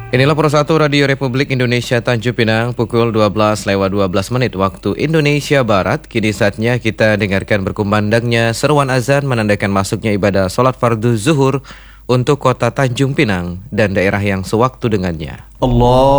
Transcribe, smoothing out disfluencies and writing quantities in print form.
Inilah Pro1 Radio Republik Indonesia Tanjung Pinang pukul 12:12 waktu Indonesia Barat. Kini saatnya kita dengarkan berkumandangnya seruan azan menandakan masuknya ibadah sholat fardu zuhur untuk kota Tanjung Pinang dan daerah yang sewaktu dengannya. Allah